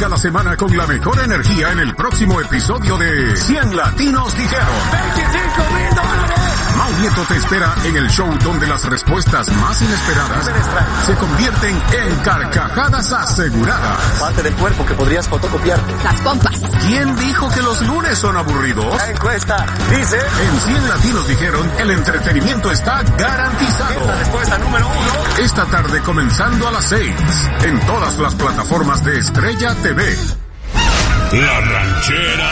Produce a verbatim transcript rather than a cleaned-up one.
Inicia la semana con la mejor energía en el próximo episodio de cien Latinos Dijeron. ¡veinticinco mil dólares! Mau Nieto te espera en el show donde las respuestas más inesperadas se convierten en carcajadas aseguradas. Parte del cuerpo que podrías fotocopiar. Las pompas. ¿Quién dijo que los lunes son aburridos? La encuesta dice... En cien Latinos Dijeron, el entretenimiento está garantizado. La respuesta número uno. Esta tarde comenzando a las seis, en todas las plataformas de Estrella T V. La Ranchera.